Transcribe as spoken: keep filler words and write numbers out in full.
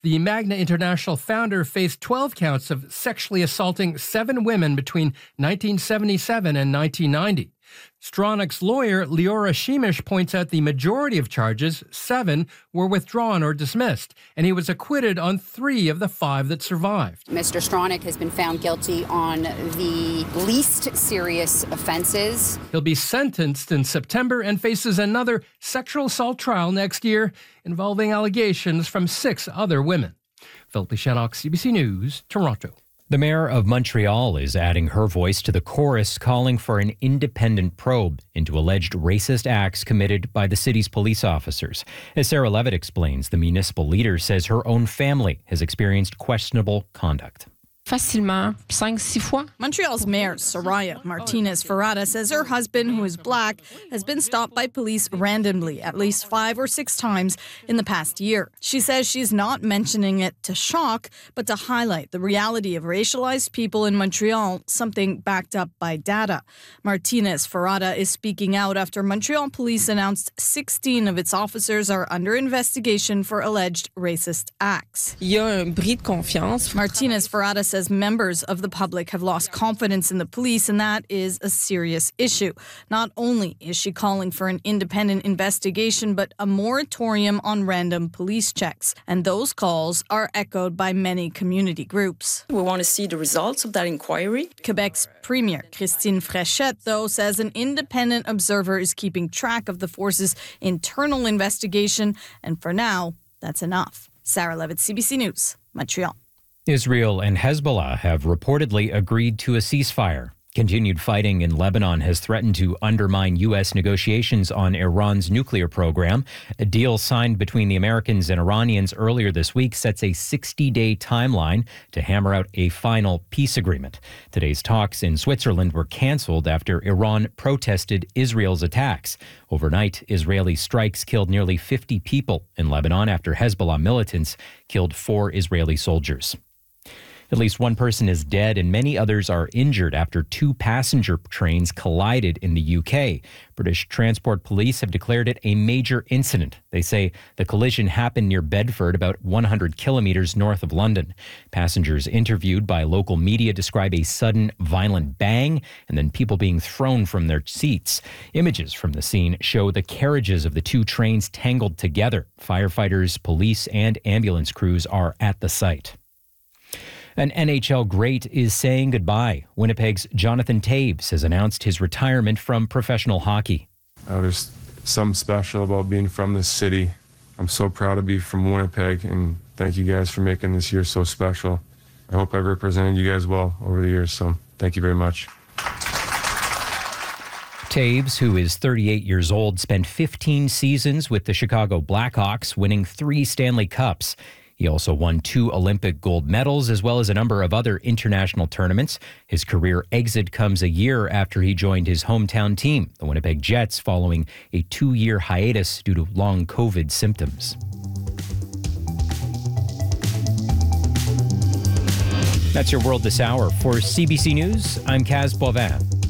The Magna International founder faced twelve counts of sexually assaulting seven women between nineteen seventy-seven and nineteen ninety. Stronach's lawyer, Leora Sheemish, points out the majority of charges, seven, were withdrawn or dismissed, and he was acquitted on three of the five that survived. Mister Stronach has been found guilty on the least serious offenses. He'll be sentenced in September and faces another sexual assault trial next year involving allegations from six other women. Philippe Shannock, C B C News, Toronto. The mayor of Montreal is adding her voice to the chorus calling for an independent probe into alleged racist acts committed by the city's police officers. As Sarah Levitt explains, the municipal leader says her own family has experienced questionable conduct. Facilement cinq, six fois. Montreal's mayor, Soraya Martinez-Ferrada, says her husband, who is black, has been stopped by police randomly at least five or six times in the past year. She says she's not mentioning it to shock, but to highlight the reality of racialized people in Montreal, something backed up by data. Martinez-Ferrada is speaking out after Montreal police announced sixteen of its officers are under investigation for alleged racist acts. Il y a un bris de confiance. Martinez-Ferrada says members of the public have lost confidence in the police, and that is a serious issue. Not only is she calling for an independent investigation, but a moratorium on random police checks. And those calls are echoed by many community groups. We want to see the results of that inquiry. Quebec's Premier Christine Fréchette, though, says an independent observer is keeping track of the force's internal investigation, and for now, that's enough. Sarah Levitt, C B C News, Montreal. Israel and Hezbollah have reportedly agreed to a ceasefire. Continued fighting in Lebanon has threatened to undermine U S negotiations on Iran's nuclear program. A deal signed between the Americans and Iranians earlier this week sets a sixty-day timeline to hammer out a final peace agreement. Today's talks in Switzerland were canceled after Iran protested Israel's attacks. Overnight, Israeli strikes killed nearly fifty people in Lebanon after Hezbollah militants killed four Israeli soldiers. At least one person is dead and many others are injured after two passenger trains collided in the U K. British Transport Police have declared it a major incident. They say the collision happened near Bedford, about one hundred kilometres north of London. Passengers interviewed by local media describe a sudden, violent bang and then people being thrown from their seats. Images from the scene show the carriages of the two trains tangled together. Firefighters, police, and ambulance crews are at the site. An N H L great is saying goodbye. Winnipeg's Jonathan Toews has announced his retirement from professional hockey. Uh, there's something special about being from this city. I'm so proud to be from Winnipeg, and thank you guys for making this year so special. I hope I've represented you guys well over the years, so thank you very much. Toews, who is thirty-eight years old, spent fifteen seasons with the Chicago Blackhawks, winning three Stanley Cups. He also won two Olympic gold medals as well as a number of other international tournaments. His career exit comes a year after he joined his hometown team, the Winnipeg Jets, following a two-year hiatus due to long COVID symptoms. That's your world this hour. For C B C News, I'm Kaz Bovin.